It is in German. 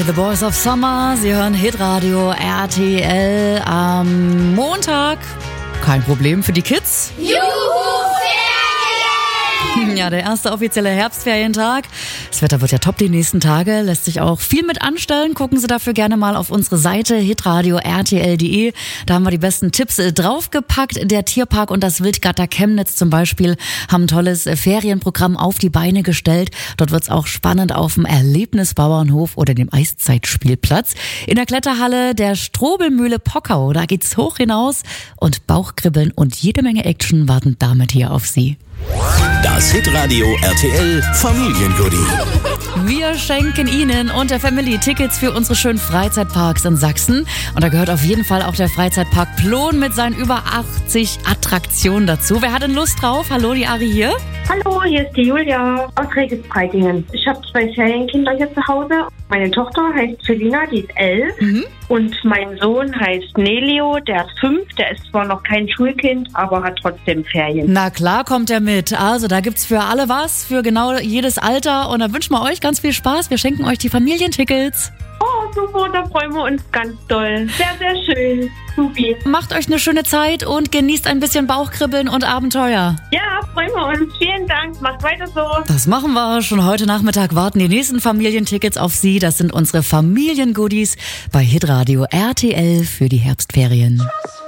The Boys of Summer. Sie hören Hitradio RTL am Montag. Kein Problem für die Kids. Juhu, Ferien! Ja, der erste offizielle Herbstferientag. Das Wetter wird ja top die nächsten Tage. Lässt sich auch viel mit anstellen. Gucken Sie dafür gerne mal auf unsere Seite hitradio rtl.de. Da haben wir die besten Tipps draufgepackt. Der Tierpark und das Wildgatter Chemnitz zum Beispiel haben ein tolles Ferienprogramm auf die Beine gestellt. Dort wird's auch spannend auf dem Erlebnisbauernhof oder dem Eiszeitspielplatz. In der Kletterhalle der Strobelmühle Pockau. Da geht's hoch hinaus und Bauchkribbeln und jede Menge Action warten damit hier auf Sie. Das Hitradio RTL Familiengoodie. Wir schenken Ihnen und der Family Tickets für unsere schönen Freizeitparks in Sachsen. Und da gehört auf jeden Fall auch der Freizeitpark Plon mit seinen über 80 Attraktionen dazu. Wer hat denn Lust drauf? Hallo, die Ari hier. Hallo, hier ist die Julia aus Regensbreitingen. Ich habe 2 Ferienkinder hier zu Hause. Meine Tochter heißt Felina, die ist 11. Und mein Sohn heißt Nelio, der ist 5. Der ist zwar noch kein Schulkind, aber hat trotzdem Ferien. Na klar kommt er mit. Also da gibt's für alle was, für genau jedes Alter. Und da wünschen wir euch ganz viel Spaß. Wir schenken euch die Familientickets. Oh, super, da freuen wir uns ganz doll. Sehr, sehr schön. Supi. Macht euch eine schöne Zeit und genießt ein bisschen Bauchkribbeln und Abenteuer. Ja, freuen wir uns. Vielen Dank. Macht weiter so. Das machen wir. Schon heute Nachmittag warten die nächsten Familientickets auf Sie. Das sind unsere Familiengoodies bei Hitradio RTL für die Herbstferien.